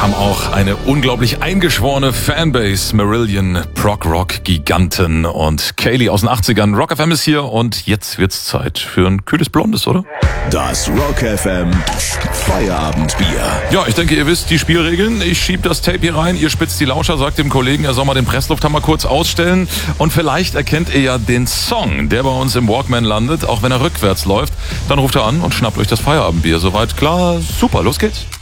haben auch eine unglaublich eingeschworene Fanbase. Marillion, Prog-Rock-Giganten und Kaylee aus den 80ern. Rock FM ist hier und jetzt wird's Zeit für ein kühles Blondes, oder? Das Rock FM Feierabendbier. Ja, ich denke, ihr wisst die Spielregeln. Ich schieb das Tape hier rein, ihr spitzt die Lauscher, sagt dem Kollegen, er soll mal den Presslufthammer kurz ausstellen. Und vielleicht erkennt ihr ja den Song, der bei uns im Walkman landet, auch wenn er rückwärts läuft. Dann ruft er an und schnappt euch das Feierabendbier. Soweit klar? Super, los geht's.